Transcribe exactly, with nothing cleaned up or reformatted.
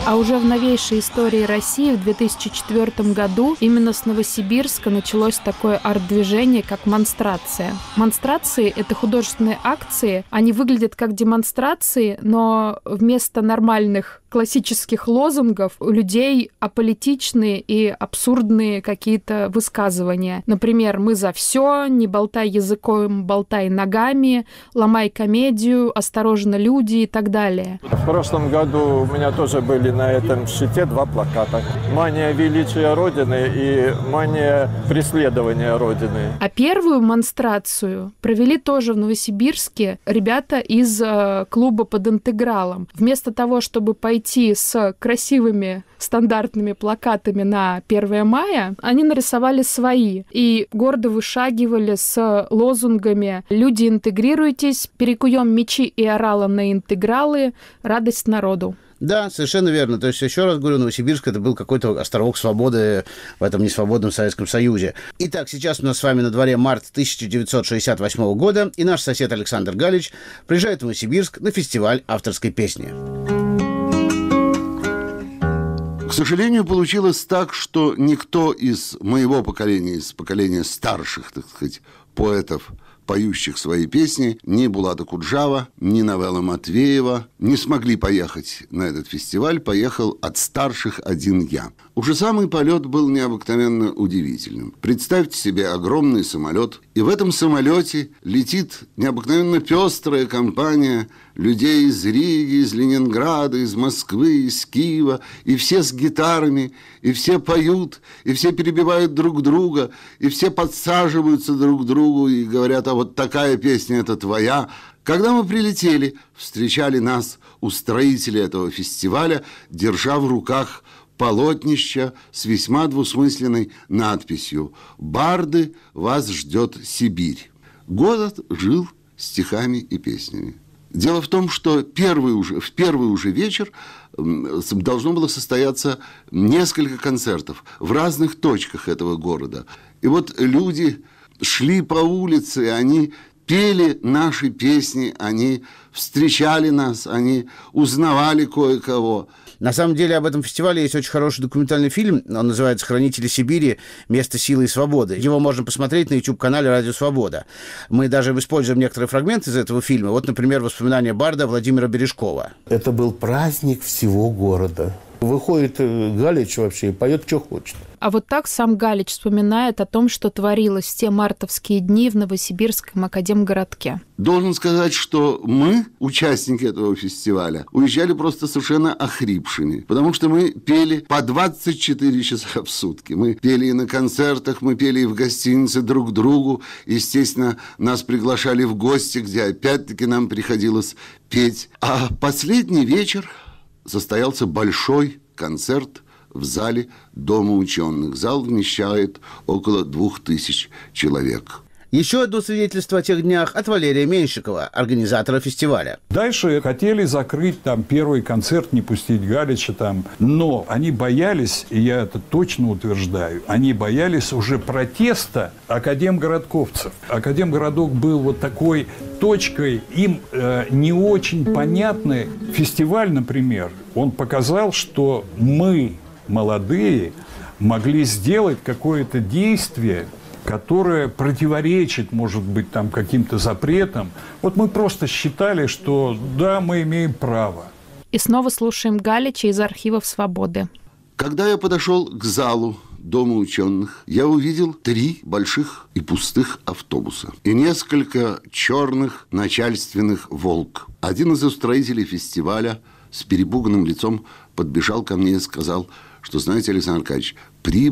А уже в новейшей истории России в две тысячи четвёртом году именно с Новосибирска началось такое арт-движение, как монстрация. Монстрации — это художественные акции. Они выглядят как демонстрации, но вместо нормальных классических лозунгов у людей аполитичные и абсурдные какие-то высказывания. Например, «Мы за все», «Не болтай языком, болтай ногами», «Ломай комедию», «Осторожно, люди» и так далее. В прошлом году у меня тоже были на этом щите два плаката. «Мания величия Родины» и «Мания преследования Родины». А первую монстрацию провели тоже в Новосибирске ребята из э, клуба «Под интегралом». Вместо того, чтобы пойти с красивыми стандартными плакатами на первое мая, они нарисовали свои и гордо вышагивали с лозунгами «Люди, интегрируйтесь», «Перекуем мечи и орала на интегралы», «Радость народу». Да, совершенно верно. То есть, еще раз говорю, Новосибирск — это был какой-то островок свободы в этом несвободном Советском Союзе. Итак, сейчас у нас с вами на дворе март тысяча девятьсот шестьдесят восьмого года, и наш сосед Александр Галич приезжает в Новосибирск на фестиваль авторской песни. К сожалению, получилось так, что никто из моего поколения, из поколения старших, так сказать, поэтов, поющих свои песни, ни Булата Куджава, ни Новелла Матвеева не смогли поехать на этот фестиваль. Поехал от старших один я. Уже самый полет был необыкновенно удивительным. Представьте себе огромный самолет, и в этом самолете летит необыкновенно пестрая компания людей из Риги, из Ленинграда, из Москвы, из Киева, и все с гитарами, и все поют, и все перебивают друг друга, и все подсаживаются друг к другу и говорят: а вот такая песня — это твоя. Когда мы прилетели, встречали нас устроители этого фестиваля, держа в руках полотнища с весьма двусмысленной надписью: «Барды, вас ждет Сибирь». Город жил стихами и песнями. Дело в том, что первый уже, в первый уже вечер должно было состояться несколько концертов в разных точках этого города. И вот люди шли по улице, и они пели наши песни, они встречали нас, они узнавали кое-кого. На самом деле об этом фестивале есть очень хороший документальный фильм. Он называется «Хранители Сибири. Место силы и свободы». Его можно посмотреть на YouTube-канале «Радио Свобода». Мы даже используем некоторые фрагменты из этого фильма. Вот, например, воспоминания барда Владимира Бережкова. Это был праздник всего города. Выходит Галич вообще и поет, что хочет. А вот так сам Галич вспоминает о том, что творилось в те мартовские дни в Новосибирском академгородке. Должен сказать, что мы, участники этого фестиваля, уезжали просто совершенно охрипшими, потому что мы пели по двадцать четыре часа в сутки. Мы пели и на концертах, мы пели и в гостинице друг другу. Естественно, нас приглашали в гости, где опять-таки нам приходилось петь. А последний вечер состоялся большой концерт в зале Дома ученых. Зал вмещает около двух тысяч человек. Еще одно свидетельство о тех днях от Валерия Меньшикова, организатора фестиваля. Дальше хотели закрыть там первый концерт, не пустить Галича там. Но они боялись, и я это точно утверждаю, они боялись уже протеста академгородковцев. Академгородок был вот такой точкой, им э, не очень понятный фестиваль, например. Он показал, что мы, молодые, могли сделать какое-то действие, которое противоречит, может быть, там каким-то запретам. Вот мы просто считали, что да, мы имеем право. И снова слушаем Галича из архивов «Свободы». Когда я подошел к залу Дома ученых, я увидел три больших и пустых автобуса и несколько черных начальственных «Волк». Один из устроителей фестиваля с перепуганным лицом подбежал ко мне и сказал, что, знаете, Александр Аркадьевич, при